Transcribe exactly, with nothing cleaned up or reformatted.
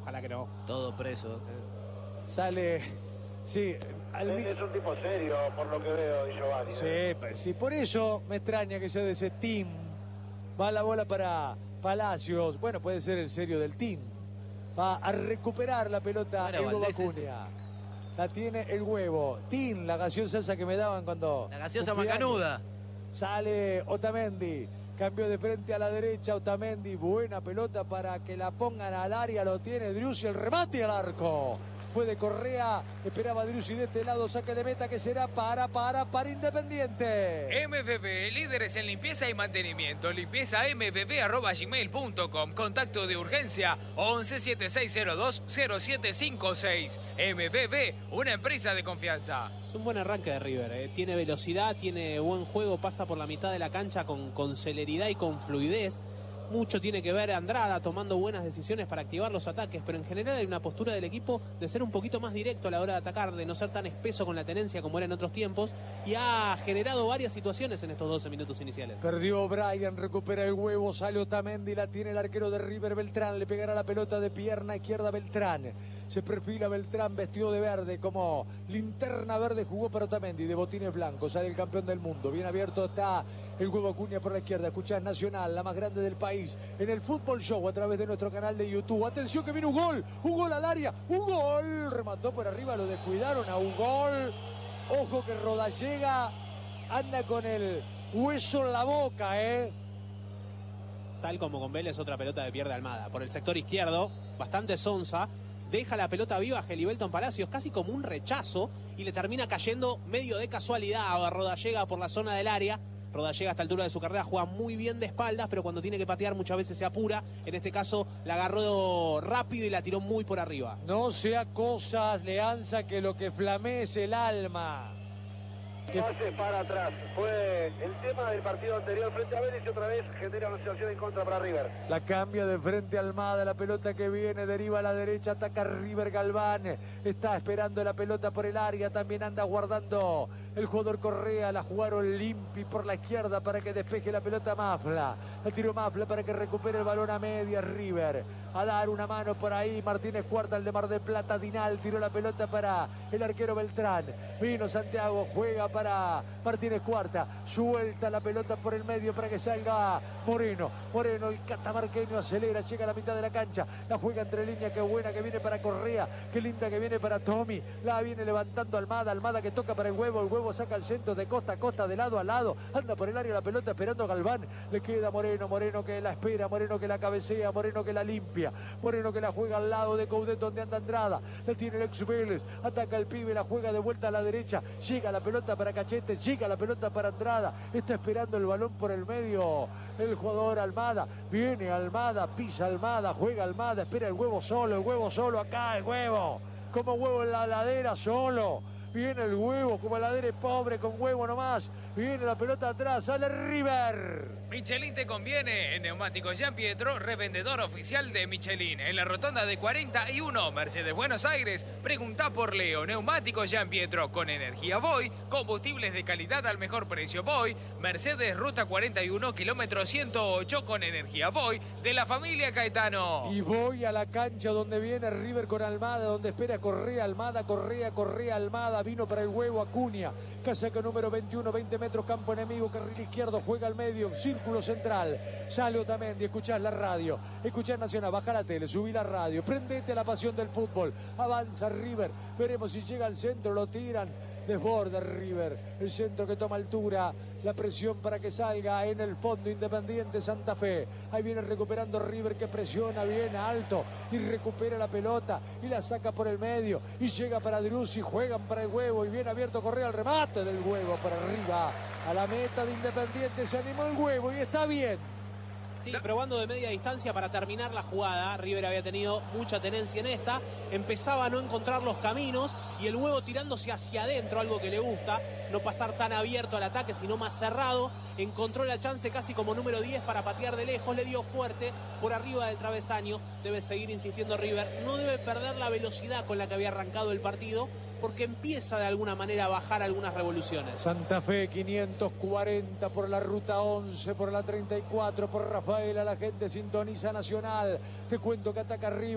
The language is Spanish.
ojalá que no. Todo preso. Sale, sí. Al... Es, es un tipo serio, por lo que veo, Di Giovanni. Sí, pues, sí, por eso me extraña que sea de ese team. Va la bola para Palacios. Bueno, puede ser el serio del team. Va a recuperar la pelota Bueno, el Huevo Valdés Acuña. La tiene el Huevo. Team, la gaseosa esa que me daban cuando... La gaseosa cumpleaños. macanuda. Sale Otamendi. Cambio de frente a la derecha, Otamendi. Buena pelota para que la pongan al área. Lo tiene Driussi, el remate al arco. Fue de Correa, esperaba Driussi de este lado, saque de meta que será para, para, para Independiente. M V B, líderes en limpieza y mantenimiento. Limpieza m v b arroba gmail punto com. Contacto de urgencia once setenta y seis cero dos cero siete cinco seis. M V B, una empresa de confianza. Es un buen arranque de River, ¿eh? Tiene velocidad, tiene buen juego, pasa por la mitad de la cancha con, con celeridad y con fluidez. Mucho tiene que ver Andrada tomando buenas decisiones para activar los ataques, pero en general hay una postura del equipo de ser un poquito más directo a la hora de atacar, de no ser tan espeso con la tenencia como era en otros tiempos, y ha generado varias situaciones en estos doce minutos iniciales. Perdió Brian, recupera el Huevo, sale Otamendi, la tiene el arquero de River, Beltrán, le pegará la pelota de pierna izquierda Beltrán. Se perfila Beltrán, vestido de verde, como linterna verde jugó para Otamendi, de botines blancos, sale el campeón del mundo. Bien abierto está el Huevo Acuña por la izquierda. Escuchás Nacional, la más grande del país, en el Fútbol Show a través de nuestro canal de YouTube. Atención que viene un gol, un gol al área, un gol. Remató por arriba, lo descuidaron a un gol. Ojo que Rodallega anda con el hueso en la boca, ¿eh? Tal como con Vélez, otra pelota de pierde Almada. Por el sector izquierdo, bastante sonsa. Deja la pelota viva a Gelibelton Palacios, casi como un rechazo, y le termina cayendo medio de casualidad a Rodallega por la zona del área. Rodallega a esta altura de su carrera juega muy bien de espaldas, pero cuando tiene que patear muchas veces se apura. En este caso la agarró rápido y la tiró muy por arriba. No sea cosas, Leanza, que lo que flamee es el alma. Que pase para atrás. Fue el tema del partido anterior frente a Vélez y otra vez genera una situación en contra para River. La cambia de frente a Almada, la pelota que viene, deriva a la derecha, ataca River Galván. Está esperando la pelota por el área, también anda guardando el jugador Correa. La jugaron Limpi por la izquierda para que despeje la pelota Mafla. La tiró Mafla para que recupere el balón a media River. A dar una mano por ahí, Martínez Cuarta, el de Mar del Plata. Dinal tiró la pelota para el arquero Beltrán. Vino Santiago, juega para Martínez Cuarta. Suelta la pelota por el medio para que salga Moreno. Moreno, el catamarqueño, acelera, llega a la mitad de la cancha. La juega entre líneas, qué buena que viene para Correa. Qué linda que viene para Tommy. La viene levantando Almada. Almada que toca para el Huevo. El Huevo saca el centro de costa a costa, de lado a lado. Anda por el área la pelota esperando a Galván. Le queda Moreno. Moreno que la espera. Moreno que la cabecea. Moreno que la limpia. Moreno que la juega al lado de Coudet donde anda Andrada. La tiene el ex Vélez. Ataca el pibe. La juega de vuelta a la derecha. Llega la pelota para Cachete. Llega la pelota para Andrada. Está esperando el balón por el medio el jugador Almada. Viene Almada. Pisa Almada. Juega Almada. Espera el Huevo solo. El Huevo solo acá. El Huevo. Como Huevo en la ladera solo. Viene el Huevo. Como ladera pobre con Huevo nomás. Viene la pelota atrás. Sale River. Michelin te conviene. En Neumáticos Jean Pietro, revendedor oficial de Michelin. En la rotonda de cuarenta y uno, Mercedes Buenos Aires. Pregunta por Leo. Neumáticos Jean Pietro con energía Voy. Combustibles de calidad al mejor precio Voy. Mercedes Ruta cuarenta y uno, kilómetro ciento ocho con energía Voy. De la familia Caetano. Y voy a la cancha donde viene River con Almada. Donde espera Correa. Almada, Correa, Correa, Almada. Vino para el Huevo Acuña. Casaca número veintiuno, veinte metros, campo enemigo, carril izquierdo, juega al medio, círculo central. Sale Otamendi, escuchás la radio, escuchás Nacional, baja la tele, subí la radio, prendete a la pasión del fútbol. Avanza River, veremos si llega al centro, lo tiran. Desborda River, el centro que toma altura, la presión para que salga en el fondo Independiente Santa Fe. Ahí viene recuperando River que presiona bien alto y recupera la pelota y la saca por el medio y llega para Driussi, juegan para el Huevo y viene abierto Correa, el remate del Huevo para arriba. A la meta de Independiente se animó el Huevo y está bien. Sí, probando de media distancia para terminar la jugada. River había tenido mucha tenencia en esta. Empezaba a no encontrar los caminos y el Huevo tirándose hacia adentro, algo que le gusta. No pasar tan abierto al ataque, sino más cerrado. Encontró la chance casi como número diez para patear de lejos. Le dio fuerte por arriba del travesaño. Debe seguir insistiendo River. No debe perder la velocidad con la que había arrancado el partido, porque empieza de alguna manera a bajar algunas revoluciones. Santa Fe quinientos cuarenta por la ruta once, por la treinta y cuatro, por Rafaela, la gente sintoniza Nacional. Te cuento que ataca River.